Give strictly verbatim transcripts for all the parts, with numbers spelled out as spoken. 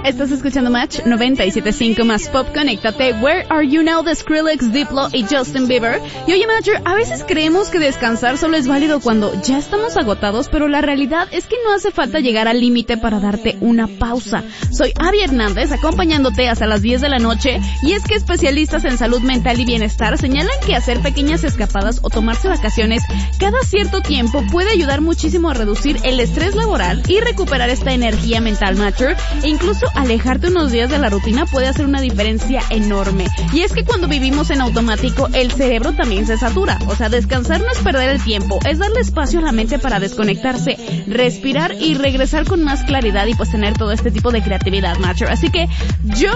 Estás escuchando Match noventa y siete punto cinco más Pop. Conéctate. Where Are You Now de Skrillex, Diplo y Justin Bieber. Y oye, Matcher, a veces creemos que descansar solo es válido cuando ya estamos agotados, pero la realidad es que no hace falta llegar al límite para darte una pausa. Soy Abby Hernández, acompañándote hasta las diez de la noche, y es que especialistas en salud mental y bienestar señalan que hacer pequeñas escapadas o tomarse vacaciones cada cierto tiempo puede ayudar muchísimo a reducir el estrés laboral y recuperar esta energía mental, Matcher, e incluso alejarte unos días de la rutina puede hacer una diferencia enorme. Y es que cuando vivimos en automático, el cerebro también se satura. O sea, descansar no es perder el tiempo, es darle espacio a la mente para desconectarse, respirar y regresar con más claridad y pues tener todo este tipo de creatividad, Matcher. Así que yo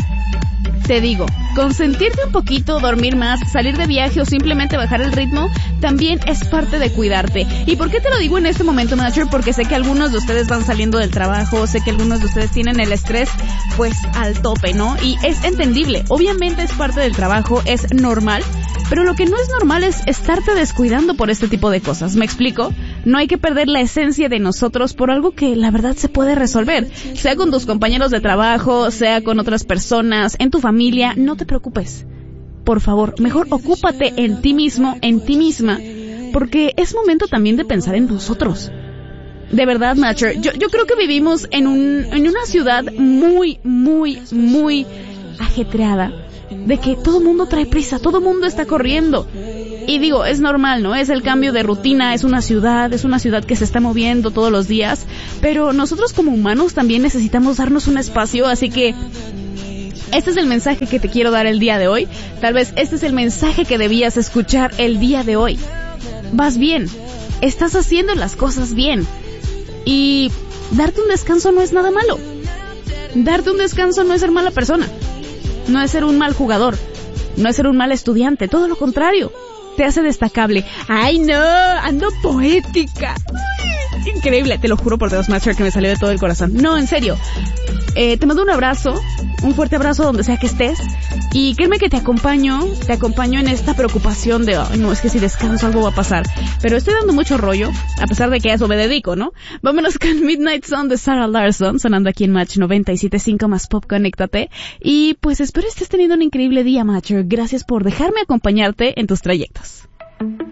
te digo, consentirte un poquito, dormir más, salir de viaje o simplemente bajar el ritmo también es parte de cuidarte. ¿Y por qué te lo digo en este momento, Matcher? Porque sé que algunos de ustedes van saliendo del trabajo, sé que algunos de ustedes tienen el estrés pues al tope, ¿no? Y es entendible, obviamente es parte del trabajo, es normal, pero lo que no es normal es estarte descuidando por este tipo de cosas. ¿Me explico? No hay que perder la esencia de nosotros por algo que la verdad se puede resolver, sea con tus compañeros de trabajo, sea con otras personas, en tu familia. No te preocupes, por favor, mejor ocúpate en ti mismo, en ti misma, porque es momento también de pensar en nosotros. De verdad, Matcher, yo, yo creo que vivimos en un, en una ciudad muy, muy, muy ajetreada, de que todo el mundo trae prisa, todo el mundo está corriendo. Y digo, es normal, ¿no? Es el cambio de rutina, es una ciudad, es una ciudad que se está moviendo todos los días, pero nosotros como humanos también necesitamos darnos un espacio, así que este es el mensaje que te quiero dar el día de hoy. Tal vez este es el mensaje que debías escuchar el día de hoy. Vas bien, estás haciendo las cosas bien, y darte un descanso no es nada malo. Darte un descanso no es ser mala persona, no es ser un mal jugador, no es ser un mal estudiante, todo lo contrario, te hace destacable. ¡Ay, no! ¡Ando poética! ¡Ay! Increíble, te lo juro por Dios, Matcher, que me salió de todo el corazón. No, en serio. Eh, te mando un abrazo, un fuerte abrazo donde sea que estés, y créeme que te acompaño, te acompaño en esta preocupación de, ay, no, es que si descanso algo va a pasar. Pero estoy dando mucho rollo, a pesar de que a eso me dedico, ¿no? Vámonos con Midnight Sun de Sarah Larsson, sonando aquí en Match noventa y siete punto cinco más Pop. Conéctate. Y pues espero estés teniendo un increíble día, Matcher. Gracias por dejarme acompañarte en tus trayectos.